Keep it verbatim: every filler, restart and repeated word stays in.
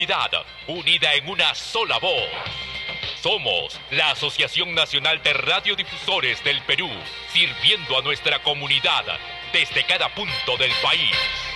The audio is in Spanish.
Unida en una sola voz. Somos la Asociación Nacional de Radiodifusores del Perú, sirviendo a nuestra comunidad desde cada punto del país.